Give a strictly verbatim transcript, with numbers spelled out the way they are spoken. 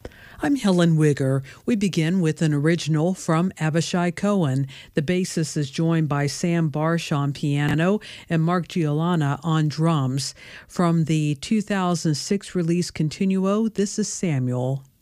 I'm Helen Wigger. We begin with an original from Abishai Cohen. The bassist is joined by Sam Barsh on piano and Mark Giolana on drums. From the two thousand six release Continuo, this is Samuel.